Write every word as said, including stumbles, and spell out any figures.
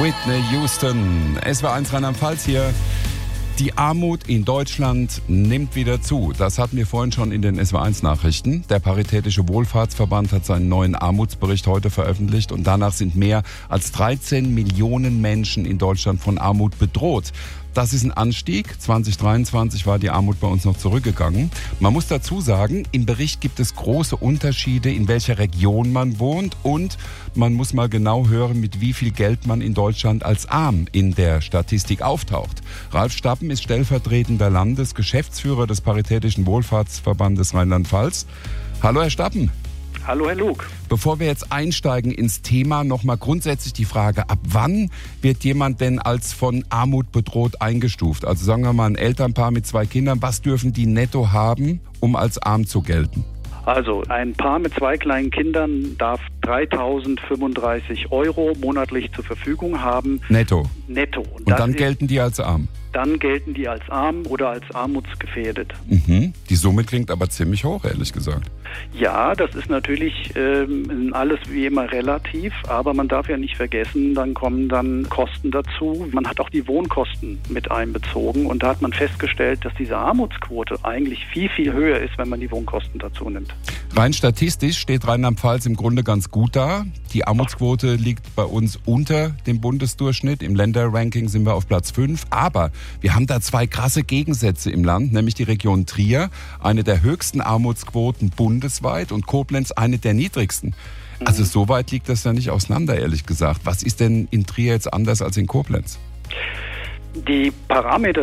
Whitney Houston. S W R eins Rheinland-Pfalz hier. Die Armut in Deutschland nimmt wieder zu. Das hatten wir vorhin schon in den S W R eins Nachrichten. Der Paritätische Wohlfahrtsverband hat seinen neuen Armutsbericht heute veröffentlicht und danach sind mehr als dreizehn Millionen Menschen in Deutschland von Armut bedroht. Das ist ein Anstieg. zwanzig dreiundzwanzig war die Armut bei uns noch zurückgegangen. Man muss dazu sagen, im Bericht gibt es große Unterschiede, in welcher Region man wohnt, und man muss mal genau hören, mit wie viel Geld man in Deutschland als arm in der Statistik auftaucht. Ralf Stappen ist stellvertretender Landesgeschäftsführer des Paritätischen Wohlfahrtsverbandes Rheinland-Pfalz. Hallo, Herr Stappen. Hallo, Herr Luke. Bevor wir jetzt einsteigen ins Thema, nochmal grundsätzlich die Frage, ab wann wird jemand denn als von Armut bedroht eingestuft? Also sagen wir mal ein Elternpaar mit zwei Kindern, was dürfen die netto haben, um als arm zu gelten? Also ein Paar mit zwei kleinen Kindern darf dreitausendfünfunddreißig Euro monatlich zur Verfügung haben. Netto? Netto. Und, Und dann ist, gelten die als arm? Dann gelten die als arm oder als armutsgefährdet. Mhm. Die Summe klingt aber ziemlich hoch, ehrlich gesagt. Ja, das ist natürlich ähm, alles wie immer relativ, aber man darf ja nicht vergessen, dann kommen dann Kosten dazu. Man hat auch die Wohnkosten mit einbezogen und da hat man festgestellt, dass diese Armutsquote eigentlich viel, viel höher ist, wenn man die Wohnkosten dazu nimmt. Rein statistisch steht Rheinland-Pfalz im Grunde ganz gut da. Die Armutsquote liegt bei uns unter dem Bundesdurchschnitt. Im Länderranking sind wir auf Platz fünf. Aber wir haben da zwei krasse Gegensätze im Land, nämlich die Region Trier, eine der höchsten Armutsquoten bundesweit, und Koblenz eine der niedrigsten. Also so weit liegt das ja nicht auseinander, ehrlich gesagt. Was ist denn in Trier jetzt anders als in Koblenz? Die Parameter